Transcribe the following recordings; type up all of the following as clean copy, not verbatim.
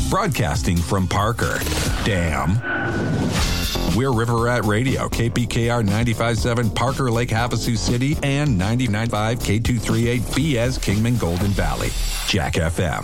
broadcasting from Parker. Damn. We're River Rat Radio, KPKR 95.7 Parker Lake Havasu City and 99.5 K238 BS Kingman Golden Valley. Jack FM.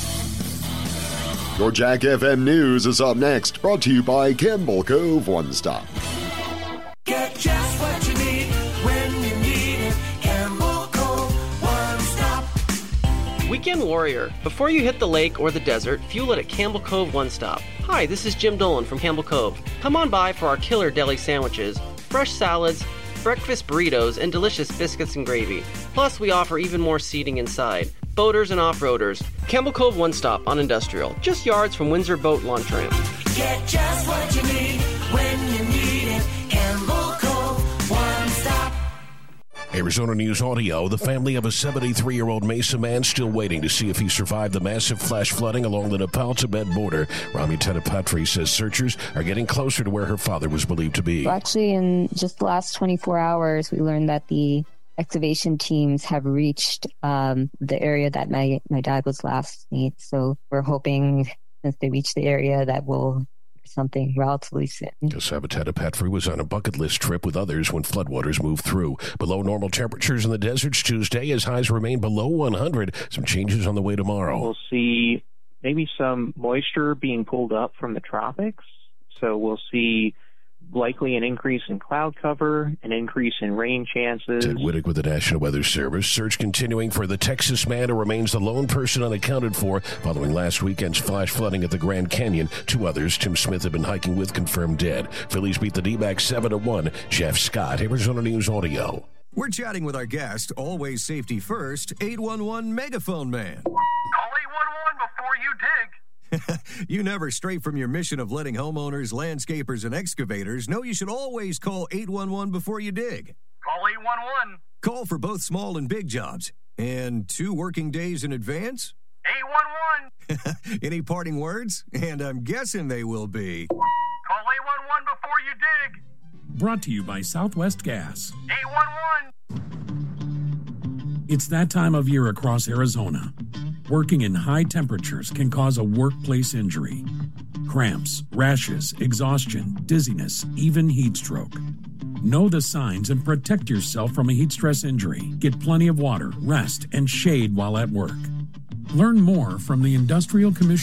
Your Jack FM News is up next, brought to you by Campbell Cove One Stop. Get just what you need when you need it. Campbell Cove One Stop. Weekend Warrior. Before you hit the lake or the desert, fuel it at Campbell Cove One Stop. Hi, this is Jim Dolan from Campbell Cove. Come on by for our killer deli sandwiches, fresh salads, breakfast burritos, and delicious biscuits and gravy. Plus, we offer even more seating inside. Boaters and off-roaders. Campbell Cove One Stop on Industrial, just yards from Windsor Boat Launch Ramp. Get just what you need when you need it. Campbell Cove One Stop. Arizona News Audio. The family of a 73-year-old Mesa man still waiting to see if he survived the massive flash flooding along the Nepal-Tibet border. Rami Tedapatri says searchers are getting closer to where her father was believed to be. Well, actually, in just the last 24 hours, we learned that the excavation teams have reached the area that my dad was last seen. So we're hoping, since they reached the area, that we'll something relatively soon. Saba Tedapatri was on a bucket list trip with others when floodwaters moved through. Below normal temperatures in the deserts Tuesday as highs remain below 100. Some changes on the way tomorrow. We'll see maybe some moisture being pulled up from the tropics. So we'll see likely an increase in cloud cover, an increase in rain chances. Ted Wittick with the National Weather Service. Search continuing for the Texas man who remains the lone person unaccounted for following last weekend's flash flooding at the Grand Canyon. Two others Tim Smith had been hiking with confirmed dead. Phillies beat the D-backs 7-1. Jeff Scott, Arizona News Audio. We're chatting with our guest, always safety first, 811 Megaphone Man. Call 811 before you dig. You never stray from your mission of letting homeowners, landscapers, and excavators know you should always call 811 before you dig. Call 811. Call for both small and big jobs. And 2 working days in advance? 811. Any parting words? And I'm guessing they will be. Call 811 before you dig. Brought to you by Southwest Gas. 811. It's that time of year across Arizona. Working in high temperatures can cause a workplace injury. Cramps, rashes, exhaustion, dizziness, even heat stroke. Know the signs and protect yourself from a heat stress injury. Get plenty of water, rest, and shade while at work. Learn more from the Industrial Commission